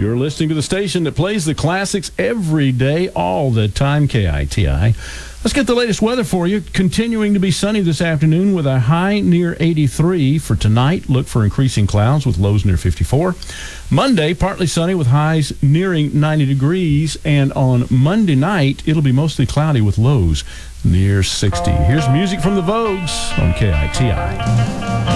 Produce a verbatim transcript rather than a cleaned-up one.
You're listening to the station that plays the classics every day, all the time, K I T I. Let's get the latest weather for you. Continuing to be sunny this afternoon with a high near eighty-three. For tonight, look for increasing clouds with lows near fifty-four. Monday, partly sunny with highs nearing ninety degrees. And on Monday night, it'll be mostly cloudy with lows near sixty. Here's music from the Vogues on K I T I.